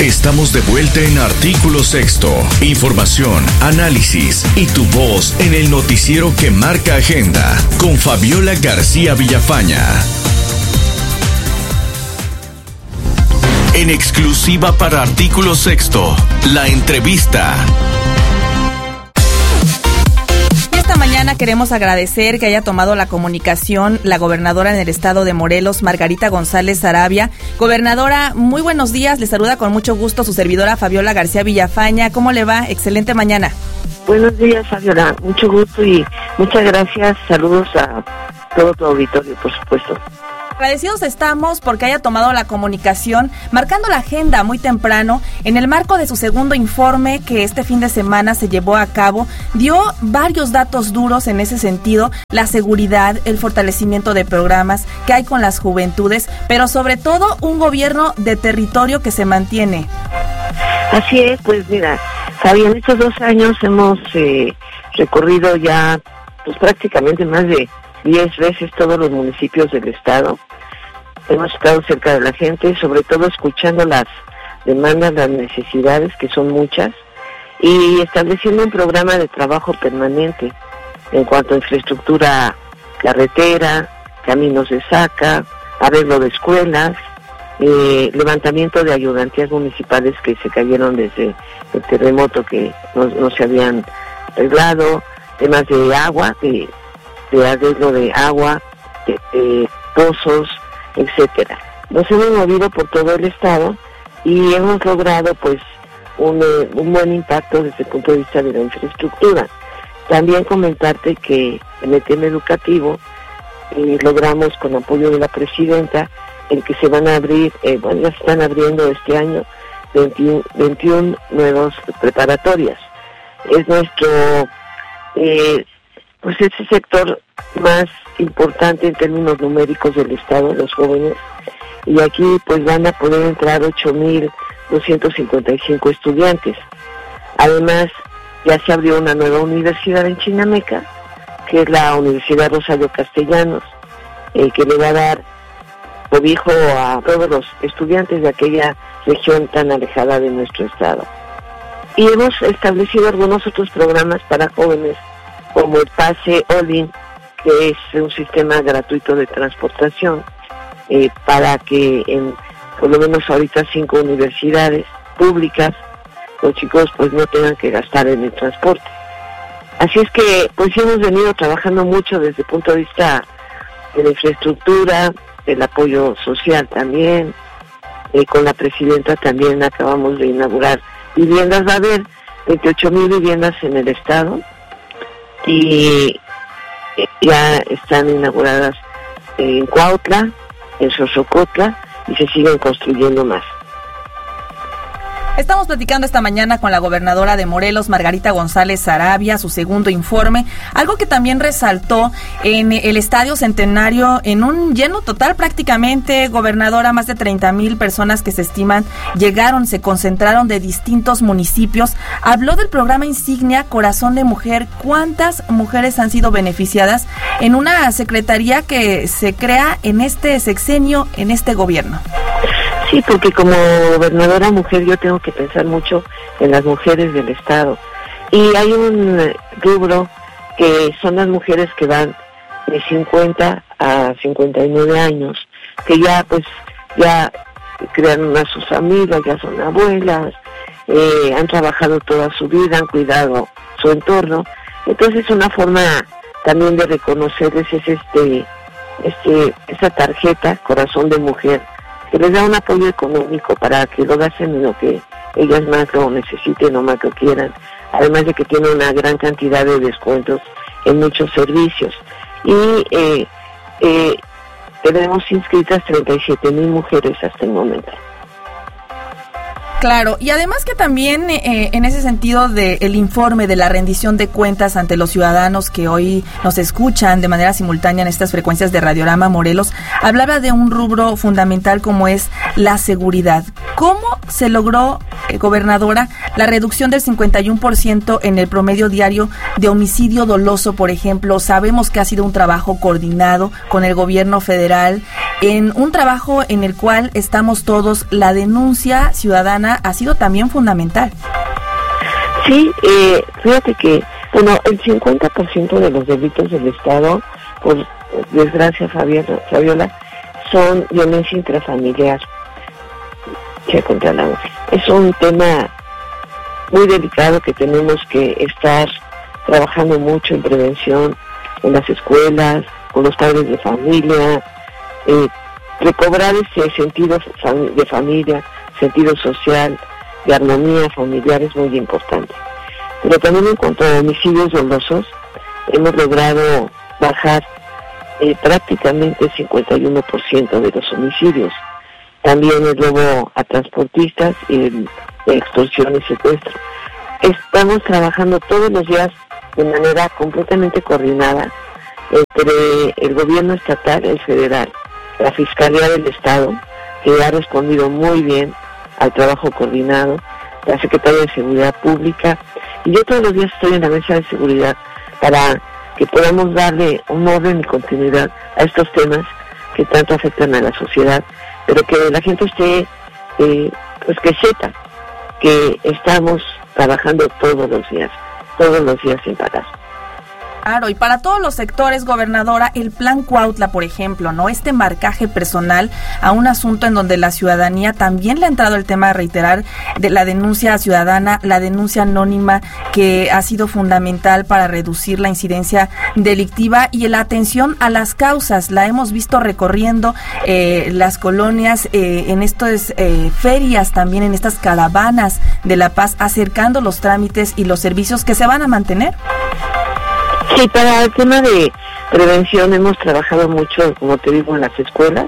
Estamos de vuelta en Artículo Sexto. Información, análisis y tu voz en el noticiero que marca agenda con Fabiola García Villafaña. En exclusiva para Artículo Sexto, la entrevista. Esta mañana queremos agradecer que haya tomado la comunicación la gobernadora en el estado de Morelos, Margarita González Saravia. Gobernadora, muy buenos días. Le saluda con mucho gusto su servidora Fabiola García Villafaña. ¿Cómo le va? Excelente mañana. Buenos días, Fabiola. Mucho gusto y muchas gracias. Saludos a todo tu auditorio, por supuesto. Agradecidos estamos porque haya tomado la comunicación, marcando la agenda muy temprano, en el marco de su segundo informe que este fin de semana se llevó a cabo. Dio varios datos duros en ese sentido, la seguridad, el fortalecimiento de programas que hay con las juventudes, pero sobre todo un gobierno de territorio que se mantiene. Así es, pues mira, Fabi, en estos 2 años hemos recorrido ya pues prácticamente más de 10 veces todos los municipios del estado. Hemos estado cerca de la gente, sobre todo escuchando las demandas, las necesidades, que son muchas, y estableciendo un programa de trabajo permanente en cuanto a infraestructura carretera, caminos de saca, arreglo de escuelas, levantamiento de ayudantías municipales que se cayeron desde el terremoto que no se habían arreglado, temas de agua, de arreglo de agua, de pozos, etcétera. Nos hemos movido por todo el estado y hemos logrado pues un buen impacto desde el punto de vista de la infraestructura. También comentarte que en el tema educativo logramos, con apoyo de la presidenta, el que se van a abrir, ya se están abriendo este año 21 nuevas preparatorias. Es nuestro pues ese sector más importante en términos numéricos del estado, los jóvenes, y aquí pues van a poder entrar 8,255 estudiantes. Además, ya se abrió una nueva universidad en Chinameca, que es la Universidad Rosario Castellanos, que le va a dar cobijo a todos los estudiantes de aquella región tan alejada de nuestro estado. Y hemos establecido algunos otros programas para jóvenes, como el Pase Olin, que es un sistema gratuito de transportación para que en por lo menos ahorita 5 universidades públicas los chicos pues no tengan que gastar en el transporte. Así es que pues hemos venido trabajando mucho desde el punto de vista de la infraestructura, del apoyo social también. Con la presidenta también acabamos de inaugurar viviendas. Va a haber 28,000 viviendas en el estado y ya están inauguradas en Cuautla, en Xochocotla, y se siguen construyendo más. Estamos platicando esta mañana con la gobernadora de Morelos, Margarita González Saravia, su segundo informe. Algo que también resaltó en el Estadio Centenario, en un lleno total prácticamente, gobernadora, más de 30,000 personas que se estiman llegaron, se concentraron de distintos municipios. Habló del programa insignia Corazón de Mujer. ¿Cuántas mujeres han sido beneficiadas en una secretaría que se crea en este sexenio, en este gobierno? Sí, porque como gobernadora mujer yo tengo que pensar mucho en las mujeres del estado. Y hay un rubro que son las mujeres que van de 50 a 59 años, que ya crearon a sus familias, ya son abuelas, han trabajado toda su vida, han cuidado su entorno. Entonces una forma también de reconocerles es esa tarjeta Corazón de Mujer, que les da un apoyo económico para que lo gasten en lo que ellas más lo necesiten o más lo quieran, además de que tiene una gran cantidad de descuentos en muchos servicios. Y tenemos inscritas 37,000 mujeres hasta el momento. Claro, y además que también en ese sentido del informe de la rendición de cuentas ante los ciudadanos que hoy nos escuchan de manera simultánea en estas frecuencias de Radiorama Morelos, hablaba de un rubro fundamental como es la seguridad. ¿Cómo se logró, gobernadora, la reducción del 51% en el promedio diario de homicidio doloso, por ejemplo? Sabemos que ha sido un trabajo coordinado con el gobierno federal, en un trabajo en el cual estamos todos. La denuncia ciudadana ha sido también fundamental. Sí, fíjate que, bueno, el 50% de los delitos del Estado, por desgracia, Fabiola, son violencia intrafamiliar contra la mujer. Es un tema muy delicado que tenemos que estar trabajando mucho en prevención en las escuelas, con los padres de familia, recobrar ese sentido de familia, sentido social, de armonía familiar es muy importante. Pero también en cuanto a homicidios dolosos, hemos logrado bajar prácticamente el 51% de los homicidios. También el robo a transportistas y el extorsión y secuestro. Estamos trabajando todos los días de manera completamente coordinada entre el gobierno estatal, el federal, la Fiscalía del Estado, que ha respondido muy bien al trabajo coordinado, la Secretaría de Seguridad Pública, y yo todos los días estoy en la mesa de seguridad para que podamos darle un orden y continuidad a estos temas que tanto afectan a la sociedad, pero que la gente esté, pues que sepa que estamos trabajando todos los días sin parar. Claro, y para todos los sectores, gobernadora, el Plan Cuautla, por ejemplo, ¿no? Este marcaje personal a un asunto en donde la ciudadanía también le ha entrado el tema de reiterar de la denuncia ciudadana, la denuncia anónima, que ha sido fundamental para reducir la incidencia delictiva, y la atención a las causas. La hemos visto recorriendo las colonias, en estas ferias, también en estas caravanas de la paz, acercando los trámites y los servicios que se van a mantener. Sí, para el tema de prevención hemos trabajado mucho, como te digo, en las escuelas.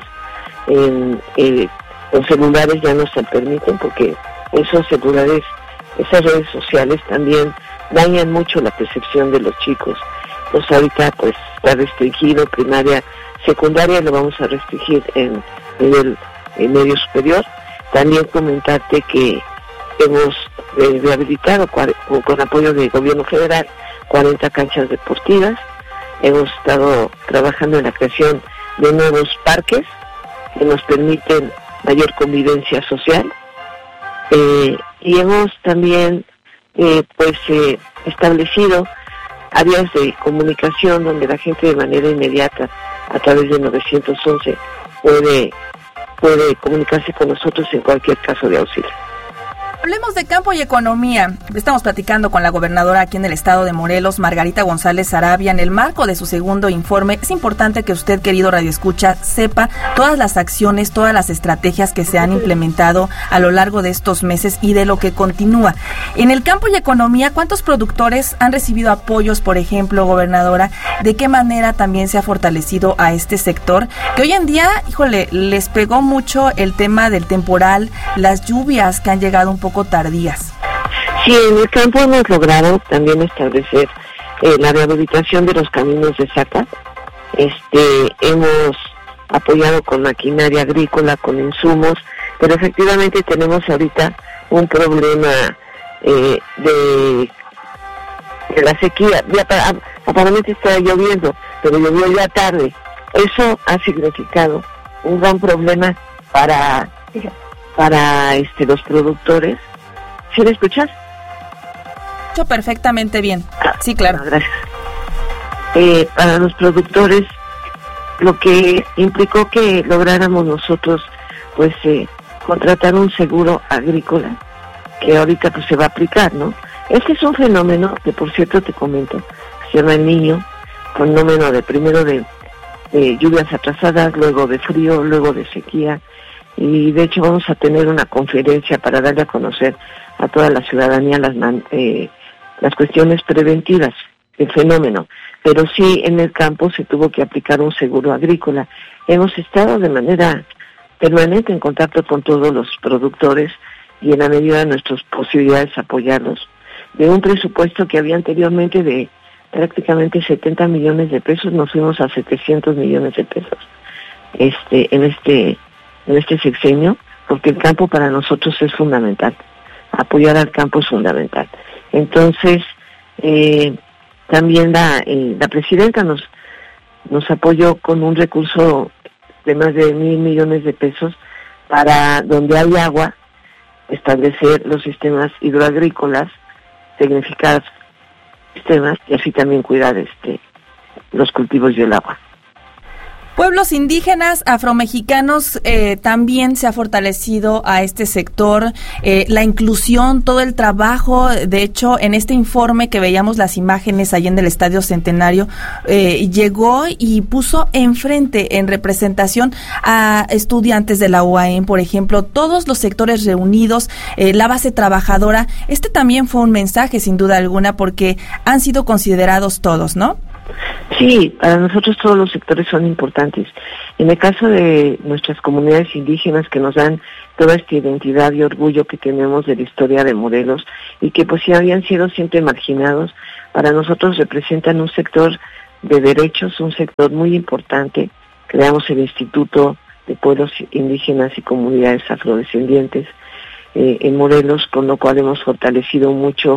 Los celulares ya no se permiten porque esos celulares, esas redes sociales también dañan mucho la percepción de los chicos. Pues ahorita pues está restringido primaria, secundaria lo vamos a restringir en nivel medio superior. También comentarte que hemos rehabilitado con apoyo del gobierno federal 40 canchas deportivas. Hemos estado trabajando en la creación de nuevos parques que nos permiten mayor convivencia social, y hemos también establecido áreas de comunicación donde la gente de manera inmediata a través de 911 puede comunicarse con nosotros en cualquier caso de auxilio. Hablemos de campo y economía. Estamos platicando con la gobernadora aquí en el estado de Morelos, Margarita González Sarabia, en el marco de su segundo informe. Es importante que usted, querido radioescucha, sepa todas las acciones, todas las estrategias que se han implementado a lo largo de estos meses y de lo que continúa. En el campo y economía, ¿cuántos productores han recibido apoyos, por ejemplo, gobernadora? ¿De qué manera también se ha fortalecido a este sector? Que hoy en día, les pegó mucho el tema del temporal, las lluvias que han llegado un poco tardías. Sí, en el campo hemos logrado también establecer la rehabilitación de los caminos de Zaca. Hemos apoyado con maquinaria agrícola, con insumos, pero efectivamente tenemos ahorita un problema de la sequía. Aparentemente está lloviendo, pero llovió ya tarde. Eso ha significado un gran problema para los productores. ¿Sí me escuchas? Escucho perfectamente bien. Sí, claro. Bueno, gracias. Para los productores, lo que implicó que lográramos nosotros, pues, contratar un seguro agrícola, que ahorita pues se va a aplicar, ¿no? Este es un fenómeno que, por cierto, te comento, se llama El Niño, fenómeno primero de lluvias atrasadas, luego de frío, luego de sequía. Y de hecho vamos a tener una conferencia para darle a conocer a toda la ciudadanía las cuestiones preventivas del fenómeno. Pero sí, en el campo se tuvo que aplicar un seguro agrícola. Hemos estado de manera permanente en contacto con todos los productores y en la medida de nuestras posibilidades apoyarlos. De un presupuesto que había anteriormente de prácticamente 70 millones de pesos, nos fuimos a 700 millones de pesos en este sexenio, porque el campo para nosotros es fundamental. Apoyar al campo es fundamental. Entonces, también la presidenta nos apoyó con un recurso de más de 1,000 millones de pesos para donde hay agua, establecer los sistemas hidroagrícolas, significados sistemas, y así también cuidar los cultivos y el agua. Pueblos indígenas, afromexicanos, también se ha fortalecido a este sector, la inclusión, todo el trabajo. De hecho, en este informe que veíamos las imágenes allí en el Estadio Centenario, llegó y puso enfrente, en representación, a estudiantes de la UAM, por ejemplo, todos los sectores reunidos, la base trabajadora. Este también fue un mensaje, sin duda alguna, porque han sido considerados todos, ¿no? Sí, para nosotros todos los sectores son importantes. En el caso de nuestras comunidades indígenas, que nos dan toda esta identidad y orgullo que tenemos de la historia de Morelos, y que pues sí habían sido siempre marginados, para nosotros representan un sector de derechos, un sector muy importante. Creamos el Instituto de Pueblos Indígenas y Comunidades Afrodescendientes en Morelos, con lo cual hemos fortalecido mucho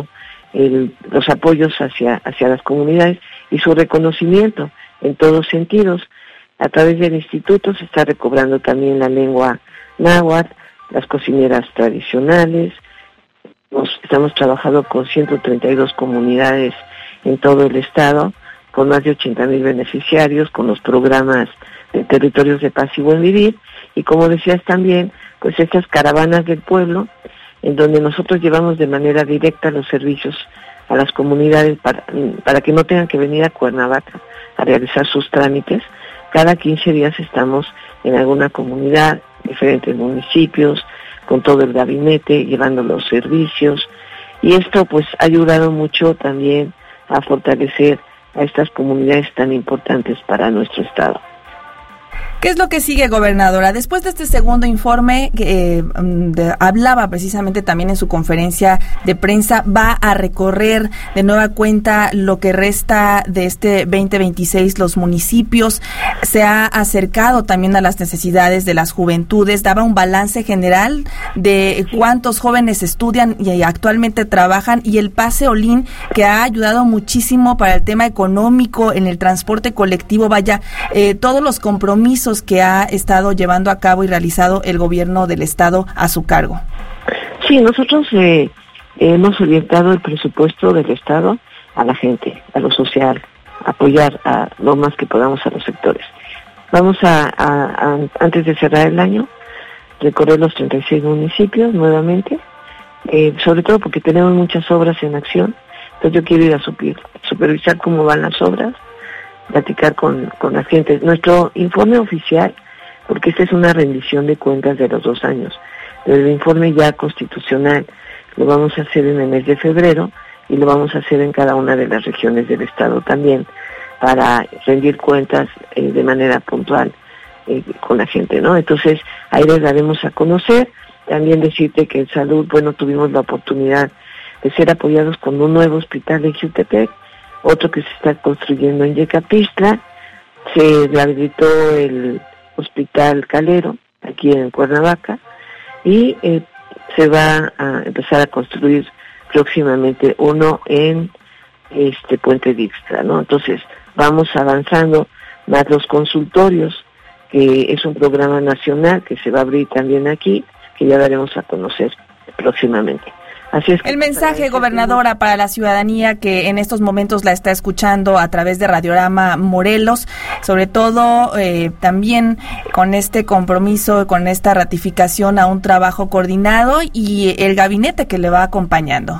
los apoyos hacia las comunidades y su reconocimiento en todos sentidos. A través del instituto se está recobrando también la lengua náhuatl, las cocineras tradicionales. Estamos trabajando con 132 comunidades en todo el estado, con más de 80,000 beneficiarios, con los programas de territorios de paz y buen vivir, y como decías también, pues estas caravanas del pueblo, en donde nosotros llevamos de manera directa los servicios a las comunidades para que no tengan que venir a Cuernavaca a realizar sus trámites. Cada 15 días estamos en alguna comunidad, diferentes municipios, con todo el gabinete, llevando los servicios, y esto pues ha ayudado mucho también a fortalecer a estas comunidades tan importantes para nuestro estado. ¿Qué es lo que sigue, gobernadora? Después de este segundo informe, hablaba precisamente también en su conferencia de prensa, va a recorrer de nueva cuenta lo que resta de este 2026, los municipios, se ha acercado también a las necesidades de las juventudes, daba un balance general de cuántos jóvenes estudian y actualmente trabajan, y el pase Olin, que ha ayudado muchísimo para el tema económico, en el transporte colectivo, todos los compromisos que ha estado llevando a cabo y realizado el gobierno del estado a su cargo. Sí, nosotros hemos orientado el presupuesto del estado a la gente, a lo social, apoyar a lo más que podamos a los sectores. Vamos a antes de cerrar el año, recorrer los 36 municipios nuevamente, sobre todo porque tenemos muchas obras en acción. Entonces yo quiero ir a supervisar cómo van las obras, platicar con la gente. Nuestro informe oficial, porque esta es una rendición de cuentas de los 2 años, pero el informe ya constitucional lo vamos a hacer en el mes de febrero, y lo vamos a hacer en cada una de las regiones del estado también, para rendir cuentas de manera puntual con la gente, ¿no? Entonces ahí les daremos a conocer. También decirte que en salud, bueno, tuvimos la oportunidad de ser apoyados con un nuevo hospital en Jutepec, otro que se está construyendo en Yecapixtla, se rehabilitó el Hospital Calero, aquí en Cuernavaca, y se va a empezar a construir próximamente uno en Puente Dixtra, ¿no? Entonces, vamos avanzando, más los consultorios, que es un programa nacional que se va a abrir también aquí, que ya daremos a conocer próximamente. Así es que, el mensaje, gobernadora, para la ciudadanía que en estos momentos la está escuchando a través de Radiorama Morelos, sobre todo también con este compromiso, con esta ratificación a un trabajo coordinado y el gabinete que le va acompañando.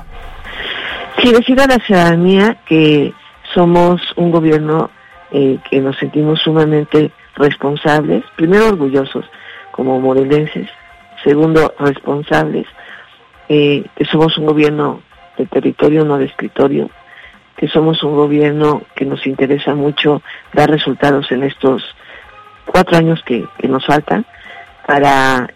Sí, decir a la ciudadanía que somos un gobierno que nos sentimos sumamente responsables, primero orgullosos como morelenses, segundo responsables, que somos un gobierno de territorio, no de escritorio, que somos un gobierno que nos interesa mucho dar resultados en estos 4 años que nos faltan, para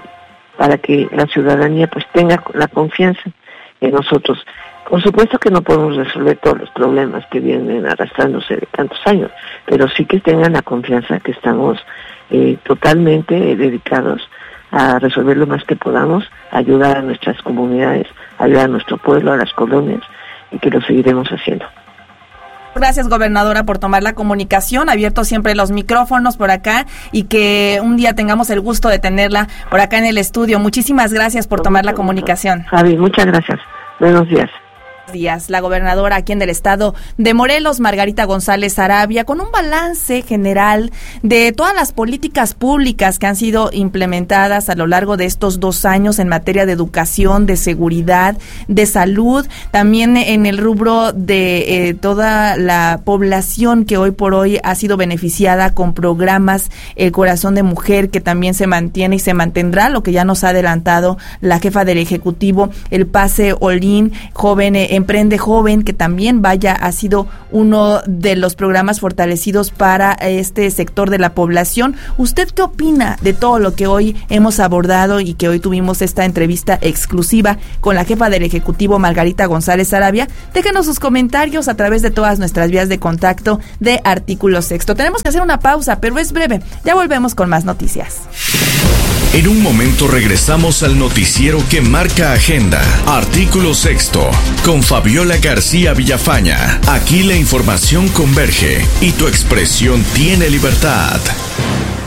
que la ciudadanía pues tenga la confianza en nosotros. Por supuesto que no podemos resolver todos los problemas que vienen arrastrándose de tantos años, pero sí que tengan la confianza que estamos totalmente dedicados a resolver lo más que podamos, ayudar a nuestras comunidades, ayudar a nuestro pueblo, a las colonias, y que lo seguiremos haciendo. Gracias, gobernadora, por tomar la comunicación, abiertos siempre los micrófonos por acá, y que un día tengamos el gusto de tenerla por acá en el estudio. Muchísimas gracias por tomar la comunicación. Javi, muchas gracias. Buenos días. Días, la gobernadora aquí en el estado de Morelos, Margarita González Sarabia, con un balance general de todas las políticas públicas que han sido implementadas a lo largo de estos 2 años en materia de educación, de seguridad, de salud, también en el rubro de toda la población que hoy por hoy ha sido beneficiada con programas El Corazón de Mujer, que también se mantiene y se mantendrá, lo que ya nos ha adelantado la jefa del Ejecutivo, el Pase Olin, joven Emprende Joven, que también ha sido uno de los programas fortalecidos para este sector de la población. ¿Usted qué opina de todo lo que hoy hemos abordado y que hoy tuvimos esta entrevista exclusiva con la jefa del Ejecutivo, Margarita González Sarabia? Déjenos sus comentarios a través de todas nuestras vías de contacto de Artículo Sexto. Tenemos que hacer una pausa, pero es breve. Ya volvemos con más noticias. En un momento regresamos al noticiero que marca agenda. Artículo Sexto, con Fabiola García Villafaña. Aquí la información converge y tu expresión tiene libertad.